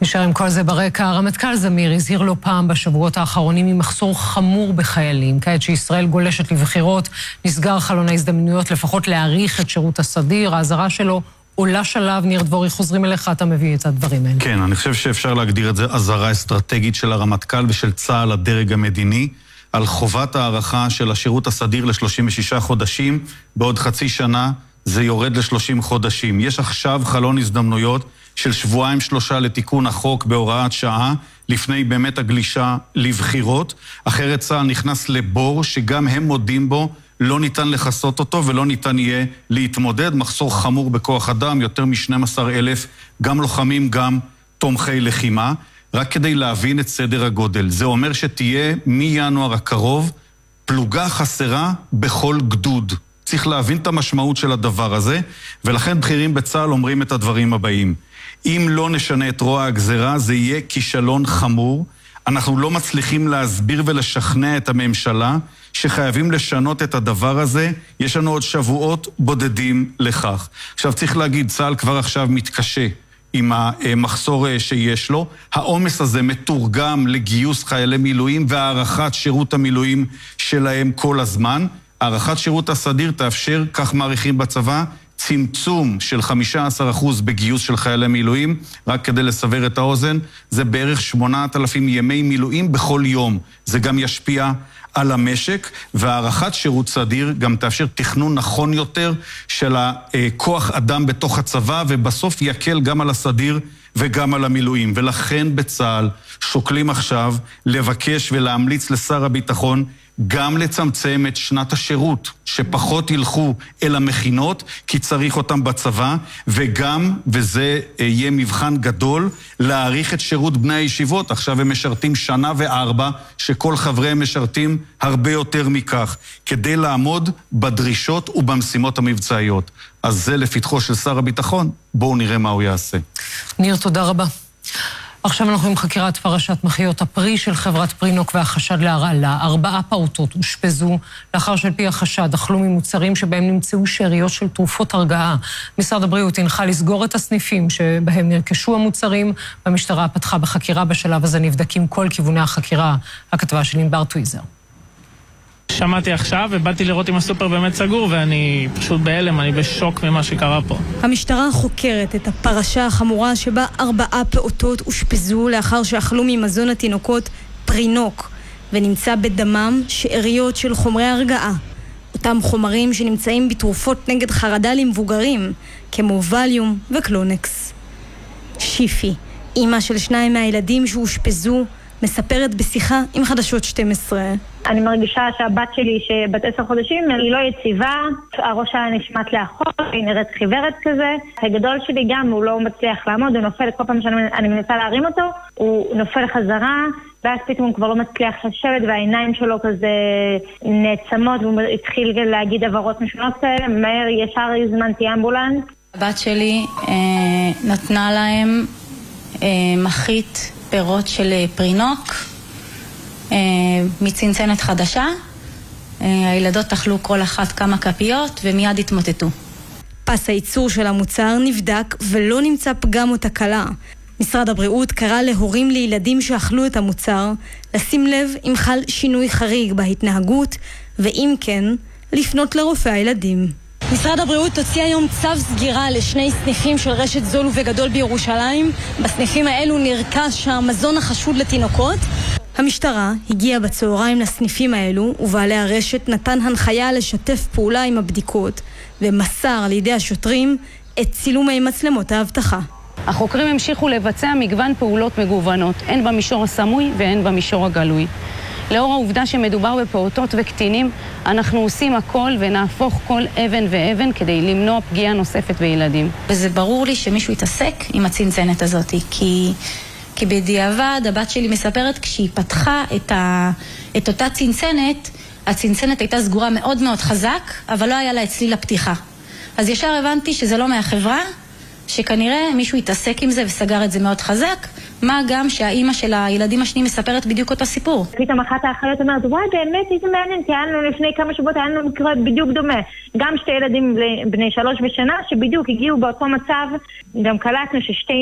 נשאר עם כל זה ברקע, הרמטכ"ל זמיר הזהיר לא פעם בשבועות האחרונים ממחסור חמור בחיילים. כעת שישראל גולשת לבחירות, נסגר חלון ההזדמנויות לפחות להאריך את שירות הסדיר. ההזרה שלו עולה שלב. ניר דבורי, חוזרים אליך, אתה מביא את הדברים האלה. כן, אני חושב שאפשר להגדיר את זה הזרה אסטרטגית של הרמטכ"ל ושל צה"ל הדרג המדיני, על חובת הערכה של השירות הסדיר ל-36 חודשים, בעוד חצי שנה זה יורד ל-30 חודשים. יש עכשיו חלון הזדמנויות של 2-3 לתיקון החוק בהוראת שעה, לפני באמת הגלישה לבחירות. אחרת צה"ל נכנס לבור שגם הם מודים בו, לא ניתן לחסות אותו ולא ניתן יהיה להתמודד. מחסור חמור בכוח אדם, יותר מ-12,000, גם לוחמים, גם תומכי לחימה. רק כדי להבין את סדר הגודל, זה אומר שתהיה מינואר הקרוב פלוגה חסרה בכל גדוד. צריך להבין את המשמעות של הדבר הזה, ולכן בכירים בצה"ל אומרים את הדברים הבאים. אם לא נשנה את רוע הגזרה, זה יהיה כישלון חמור. אנחנו לא מצליחים להסביר ולשכנע את הממשלה שחייבים לשנות את הדבר הזה. יש לנו עוד שבועות בודדים לכך. עכשיו צריך להגיד, צה"ל כבר עכשיו מתקשה עם המחסור שיש לו. העומס הזה מתורגם לגיוס חיילי מילואים והערכת שירות המילואים שלהם כל הזמן. הערכת שירות הסדיר תאפשר, כך מעריכים בצבא, צמצום של 15% בגיוס של חיילי מילואים. רק כדי לסבר את האוזן, זה בערך 8,000 ימי מילואים בכל יום. זה גם ישפיע על המשק, והערכת שירות סדיר גם תאפשר תכנון נכון יותר של הכוח אדם בתוך הצבא, ובסוף יקל גם על הסדיר וגם על המילואים. ולכן בצה"ל שוקלים עכשיו לבקש ולהמליץ לשר הביטחון גם לצמצם את שנת השירות, שפחות ילכו אל המכינות, כי צריך אותם בצבא, וגם, וזה יהיה מבחן גדול, להאריך את שירות בני הישיבות. עכשיו הם משרתים 1 ו4 שנים, שכל חבריהם משרתים הרבה יותר מכך, כדי לעמוד בדרישות ובמשימות המבצעיות. אז זה לפתחו של שר הביטחון, בואו נראה מה הוא יעשה. ניר, תודה רבה. עכשיו אנחנו עם חקירת פרשת מחיות הפרי של חברת פרינוק והחשד להרעלה. 4 פעוטות הושפזו לאחר שעל פי החשד אכלו ממוצרים שבהם נמצאו שאריות של תרופות הרגעה. משרד הבריאות הנחה לסגור את הסניפים שבהם נרכשו המוצרים. המשטרה פתחה בחקירה. בשלב הזה נבדקים כל כיווני החקירה. הכתבה של ענבר טוויזר. שמעתי עכשיו ובאתי לראות אם הסופר באמת סגור, ואני פשוט בהלם, אני בשוק ממה שקרה פה. המשטרה חוקרת את הפרשה החמורה שבה 4 פעוטות הושפזו לאחר שאכלו ממזון התינוקות פרינוק, ונמצא בדמם שאריות של חומרי הרגעה. אותם חומרים שנמצאים בתרופות נגד חרדה למבוגרים, כמו ווליום וקלונקס. שיפי, אמא של 2 מהילדים שהושפזו, מספרת בשיחה עם חדשות 12. אני מרגישה שהבת שלי שבת 10 חודשים היא לא יציבה, הראש שלה נשמט לאחור, היא נראית חיוורת כזה. הגדול שלי גם, הוא לא מצליח לעמוד, הוא נופל כל פעם שאני מנסה להרים אותו, הוא נופל חזרה, ואז פתאום הוא כבר לא מצליח לשבת, והעיניים שלו כזה נעצמות, והוא התחיל להגיד עברות משונות כאלה, מהר ישר הזמנתי אמבולנס. הבת שלי נתנה להם מחית פירות של פרינוק, מצנצנת חדשה. הילדות אכלו כל אחת כמה כפיות ומיד התמוטטו. פס הייצור של המוצר נבדק ולא נמצא פגם או תקלה. משרד הבריאות קרא להורים לילדים שאכלו את המוצר לשים לב אם חל שינוי חריג בהתנהגות, ואם כן, לפנות לרופא הילדים. משרד הבריאות הוציא היום צו סגירה ל2 סניפים של רשת זול ובגדול בירושלים. בסניפים האלו נרכש המזון החשוד לתינוקות. המשטרה הגיעה בצהריים לסניפים האלו, ובעלי הרשת נתן הנחיה לשתף פעולה עם הבדיקות, ומסר לידי השוטרים את צילומי מצלמות האבטחה. החוקרים המשיכו לבצע מגוון פעולות מגוונות, הן במישור הסמוי והן במישור הגלוי. לאור העובדה שמדובר בפעוטות וקטינים, אנחנו עושים הכל ונהפוך כל אבן ואבן כדי למנוע פגיעה נוספת בילדים. וזה ברור לי שמישהו יתעסק עם הצנצנת הזאת, כי בדיעבד הבת שלי מספרת, כשהיא פתחה את אותה צנצנת, הצנצנת הייתה סגורה מאוד מאוד חזק, אבל לא היה לה צליל הפתיחה. אז ישר הבנתי שזה לא מהחברה, שכנראה מישהו יתעסק עם זה וסגר את זה מאוד חזק, מה גם שהאימא של הילדים השניים מספרת בדיוק אותו סיפור. פתאום אחת האחיות אומרת, וואי באמת איזה מעניין, כי היה לנו לפני כמה שבועות, היה לנו מקרה בדיוק דומה. גם 2 ילדים בני 3 בשנה שבדיוק הגיעו באותו מצב, גם קלטנו ש2